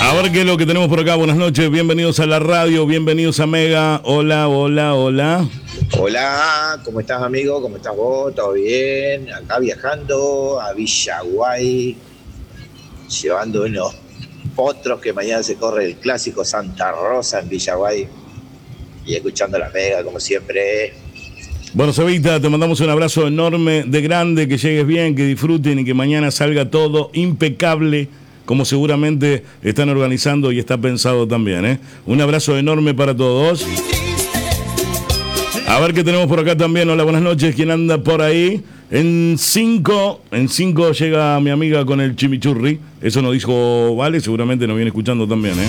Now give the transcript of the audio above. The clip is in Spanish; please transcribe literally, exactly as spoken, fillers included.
A ver qué es lo que tenemos por acá. Buenas noches, bienvenidos a la radio, bienvenidos a Mega. Hola, hola, hola. Hola, ¿cómo estás, amigo? ¿Cómo estás vos? ¿Todo bien? Acá viajando a Villaguay, llevando unos potros que mañana se corre el clásico Santa Rosa en Villaguay y escuchando la Mega, como siempre. Bueno, Cevita, te mandamos un abrazo enorme, de grande, que llegues bien, que disfruten y que mañana salga todo impecable, como seguramente están organizando y está pensado también, ¿eh? Un abrazo enorme para todos. A ver qué tenemos por acá también. Hola, buenas noches. ¿Quién anda por ahí? En cinco, en cinco llega mi amiga con el chimichurri. Eso nos dijo Vale, seguramente nos viene escuchando también, ¿eh?